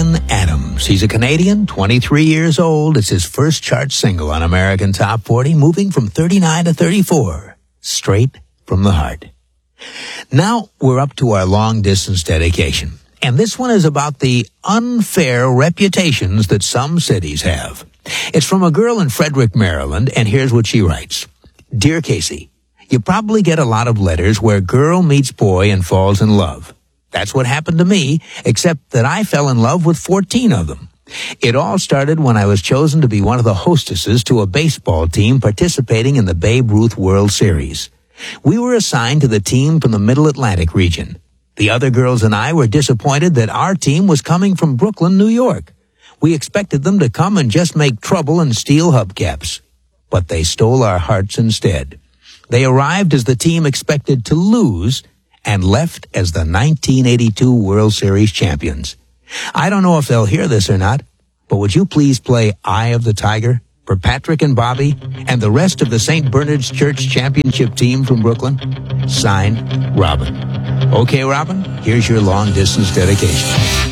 Bryan Adams. He's a Canadian, 23 years old. It's his first chart single on American Top 40, moving from 39 to 34. Straight from the heart. Now we're up to our long-distance dedication. And this one is about the unfair reputations that some cities have. It's from a girl in Frederick, Maryland, and here's what she writes. Dear Casey, you probably get a lot of letters where girl meets boy and falls in love. That's what happened to me, except that I fell in love with 14 of them. It all started when I was chosen to be one of the hostesses to a baseball team participating in the Babe Ruth World Series. We were assigned to the team from the Middle Atlantic region. The other girls and I were disappointed that our team was coming from Brooklyn, New York. We expected them to come and just make trouble and steal hubcaps. But they stole our hearts instead. They arrived as the team expected to lose and left as the 1982 World Series champions. I don't know if they'll hear this or not, but would you please play Eye of the Tiger for Patrick and Bobby and the rest of the St. Bernard's Church championship team from Brooklyn? Signed, Robin. Okay, Robin, here's your long-distance dedication.